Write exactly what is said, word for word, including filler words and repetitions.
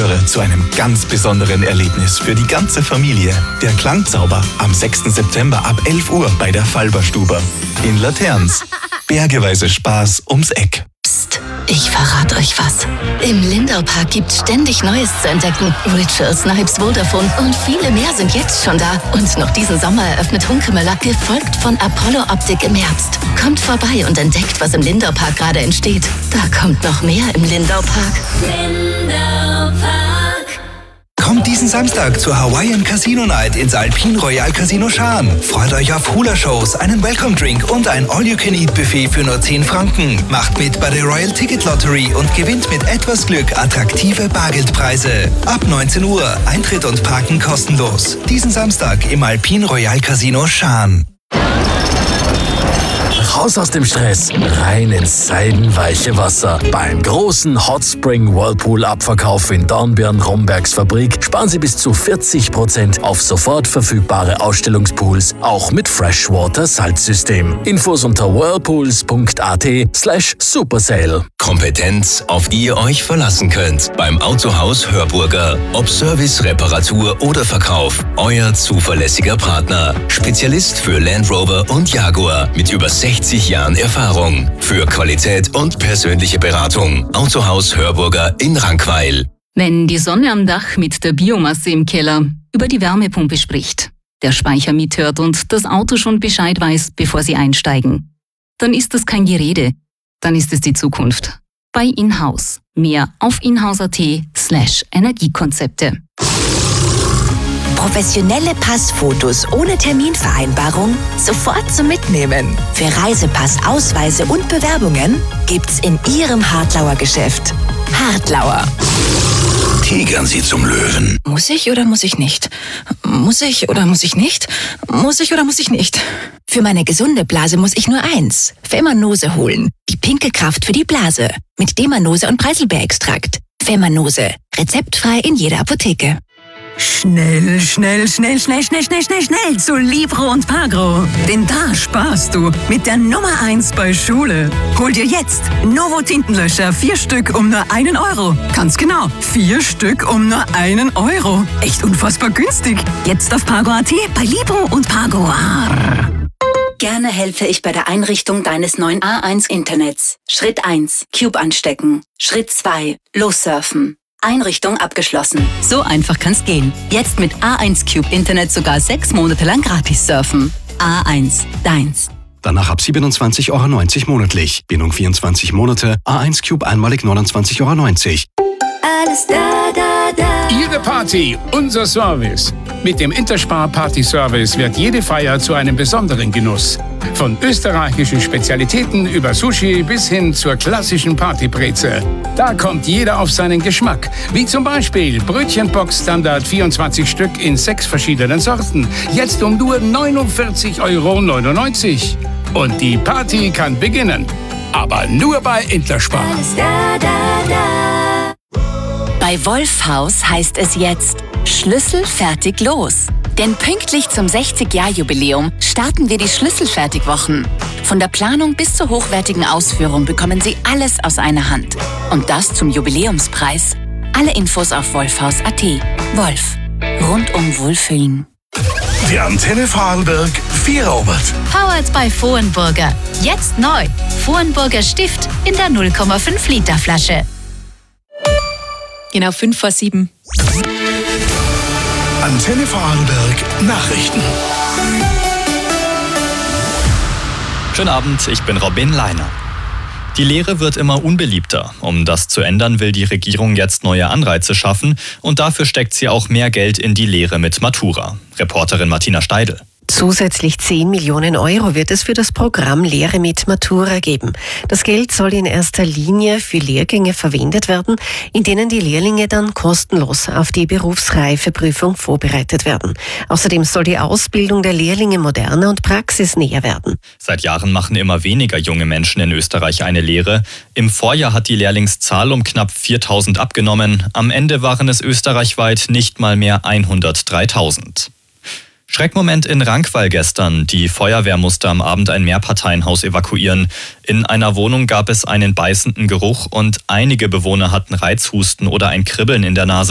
Chöre zu einem ganz besonderen Erlebnis für die ganze Familie. Der Klangzauber am sechsten September ab elf Uhr bei der Falberstuber in Laterns. Bergeweise Spaß ums Eck. Psst, ich verrate euch was. Im Lindau-Park gibt's ständig Neues zu entdecken. Ritual, Snipes, Vodafone und viele mehr sind jetzt schon da. Und noch diesen Sommer eröffnet Hunkemöller, gefolgt von Apollo Optik im Herbst. Kommt vorbei und entdeckt, was im Lindau-Park gerade entsteht. Da kommt noch mehr im Lindau-Park. Lindau-Park. Kommt diesen Samstag zur Hawaiian Casino Night ins Alpine Royal Casino Schaan. Freut euch auf Hula-Shows, einen Welcome-Drink und ein All-You-Can-Eat-Buffet für nur zehn Franken. Macht mit bei der Royal Ticket Lottery und gewinnt mit etwas Glück attraktive Bargeldpreise. Ab neunzehn Uhr, Eintritt und Parken kostenlos. Diesen Samstag im Alpine Royal Casino Schaan. Raus aus dem Stress, rein ins seidenweiche Wasser. Beim großen Hot Spring Whirlpool Abverkauf in Dornbirn-Rombergs Fabrik sparen Sie bis zu vierzig Prozent auf sofort verfügbare Ausstellungspools, auch mit Freshwater Salzsystem. Infos unter whirlpools punkt at slash supersale. Kompetenz, auf die ihr euch verlassen könnt. Beim Autohaus Hörburger. Ob Service, Reparatur oder Verkauf. Euer zuverlässiger Partner. Spezialist für Land Rover und Jaguar mit über sechzig Jahren Erfahrung. Für Qualität und persönliche Beratung. Autohaus Hörburger in Rankweil. Wenn die Sonne am Dach mit der Biomasse im Keller über die Wärmepumpe spricht, der Speicher mithört und das Auto schon Bescheid weiß, bevor Sie einsteigen, dann ist das kein Gerede. Dann ist es die Zukunft. Bei Inhouse. Mehr auf inhouse.at slash Energiekonzepte. Professionelle Passfotos ohne Terminvereinbarung sofort zum Mitnehmen. Für Reisepass, Ausweise und Bewerbungen gibt's in Ihrem Hartlauer Geschäft. Hartlauer. Tigern Sie zum Löwen. Muss ich oder muss ich nicht? Muss ich oder muss ich nicht? Muss ich oder muss ich nicht? Für meine gesunde Blase muss ich nur eins. Femanose holen. Die pinke Kraft für die Blase. Mit Demanose und Preiselbeerextrakt. Femanose. Rezeptfrei in jeder Apotheke. Schnell, schnell, schnell, schnell, schnell, schnell, schnell, schnell zu Libro und Pagro. Denn da sparst du mit der Nummer eins bei Schule. Hol dir jetzt Novo Tintenlöscher, vier Stück um nur einen Euro. Ganz genau, vier Stück um nur einen Euro. Echt unfassbar günstig. Jetzt auf Pagro.at bei Libro und Pagro. Arr. Gerne helfe ich bei der Einrichtung deines neuen A eins Internets. Schritt eins, Cube anstecken. Schritt zwei, lossurfen. Einrichtung abgeschlossen. So einfach kann's gehen. Jetzt mit A eins Cube Internet sogar sechs Monate lang gratis surfen. A eins, deins. Danach ab siebenundzwanzig Euro neunzig monatlich. Bindung vierundzwanzig Monate. A eins Cube einmalig neunundzwanzig Euro neunzig. Alles da, da, da. Ihre Party, unser Service. Mit dem Interspar Party Service wird jede Feier zu einem besonderen Genuss. Von österreichischen Spezialitäten über Sushi bis hin zur klassischen Partybreze. Da kommt jeder auf seinen Geschmack. Wie zum Beispiel Brötchenbox Standard vierundzwanzig Stück in sechs verschiedenen Sorten. Jetzt um nur neunundvierzig Euro neunundneunzig. Und die Party kann beginnen. Aber nur bei Interspar. Da, da, da. Bei Wolfhaus heißt es jetzt Schlüssel fertig los. Denn pünktlich zum sechzig-Jahr-Jubiläum starten wir die Schlüsselfertigwochen. Von der Planung bis zur hochwertigen Ausführung bekommen Sie alles aus einer Hand. Und das zum Jubiläumspreis. Alle Infos auf wolfhaus punkt at. Wolf. Rundum Wohlfühlen. Der Antenne Vorarlberg Vierobert. Powered by Vohenburger. Jetzt neu. Vohenburger Stift in der null Komma fünf Liter Flasche. Genau fünf vor sieben. Antenne Vorarlberg Nachrichten. Schönen Abend, ich bin Robin Leiner. Die Lehre wird immer unbeliebter. Um das zu ändern, will die Regierung jetzt neue Anreize schaffen und dafür steckt sie auch mehr Geld in die Lehre mit Matura. Reporterin Martina Steidl. Zusätzlich zehn Millionen Euro wird es für das Programm Lehre mit Matura geben. Das Geld soll in erster Linie für Lehrgänge verwendet werden, in denen die Lehrlinge dann kostenlos auf die Berufsreifeprüfung vorbereitet werden. Außerdem soll die Ausbildung der Lehrlinge moderner und praxisnäher werden. Seit Jahren machen immer weniger junge Menschen in Österreich eine Lehre. Im Vorjahr hat die Lehrlingszahl um knapp viertausend abgenommen. Am Ende waren es österreichweit nicht mal mehr hundertdreitausend. Schreckmoment in Rankweil gestern. Die Feuerwehr musste am Abend ein Mehrparteienhaus evakuieren. In einer Wohnung gab es einen beißenden Geruch und einige Bewohner hatten Reizhusten oder ein Kribbeln in der Nase.